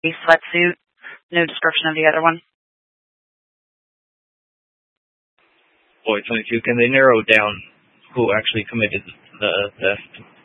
sweatsuit. No description of the other one. Boy, 22, can they narrow down who actually committed the theft?